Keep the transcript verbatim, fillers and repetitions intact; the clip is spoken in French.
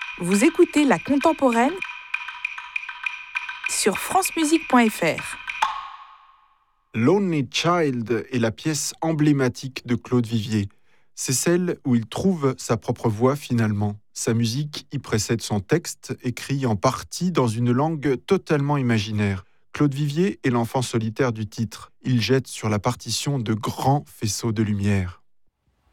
Vous écoutez La Contemporaine sur francemusique point f r. Lonely Child est la pièce emblématique de Claude Vivier. C'est celle où il trouve sa propre voix finalement. Sa musique y précède son texte, écrit en partie dans une langue totalement imaginaire. Claude Vivier est l'enfant solitaire du titre. Il jette sur la partition de grands faisceaux de lumière.